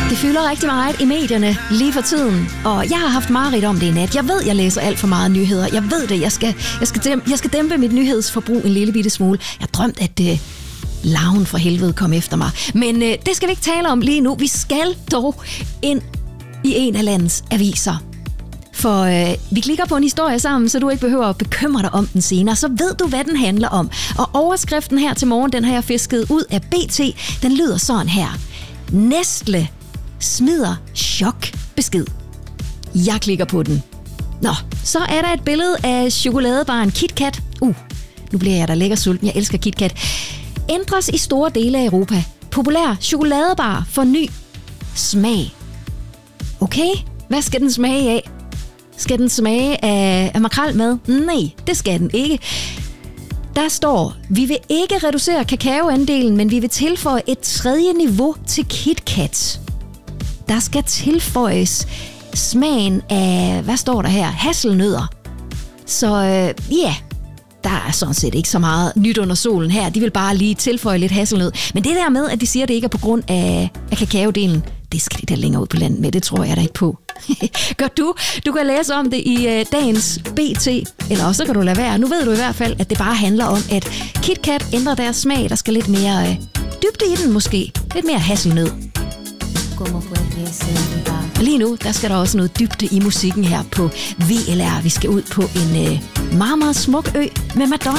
Det fylder rigtig meget i medierne lige for tiden, og jeg har haft mareridt om det i nat. Jeg ved, jeg læser alt for meget nyheder. Jeg ved det. Jeg skal dæmpe mit nyhedsforbrug en lille bitte smule. Jeg drømte, at larven fra helvede kom efter mig. Men det skal vi ikke tale om lige nu. Vi skal dog ind i en af landets aviser. For vi klikker på en historie sammen, så du ikke behøver at bekymre dig om den senere. Så ved du, hvad den handler om. Og overskriften her til morgen, den har jeg fisket ud af BT. Den lyder sådan her. Nestle smider chokbesked. Jeg klikker på den. Nå, så er der et billede af chokoladebaren KitKat. Nu bliver jeg da lækker sulten. Jeg elsker KitKat. Ændres i store dele af Europa. Populær chokoladebar for ny smag. Okay, hvad skal den smage af? Skal den smage af makrelmad? Nej, det skal den ikke. Der står, vi vil ikke reducere kakaoandelen, men vi vil tilføje et tredje niveau til KitKat. Der skal tilføjes smagen af, hvad står der her? Hasselnødder. Så der er sådan set ikke så meget nyt under solen her. De vil bare lige tilføje lidt hasselnød. Men det der med, at de siger, at det ikke er på grund af kakaodelen, det skal de da længere ud på landet med. Det tror jeg da ikke på. Gør du? Du kan læse om det i dagens BT, eller også kan du lade være. Nu ved du i hvert fald, at det bare handler om, at KitKat ændrer deres smag. Der skal lidt mere dybde i den måske. Lidt mere hasselnød. Lige nu, der skal der også noget dybde i musikken her på VLR. Vi skal ud på en meget, meget smuk ø med Madonna.